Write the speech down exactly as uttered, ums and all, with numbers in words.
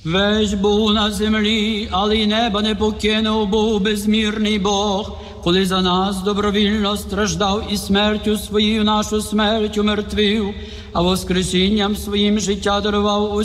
Весь був на землі, але й неба не покинув, був безмірний Бог, коли за нас добровільно страждав і смертю своєю нашу смерть умертвив, а воскресінням своїм життя дарував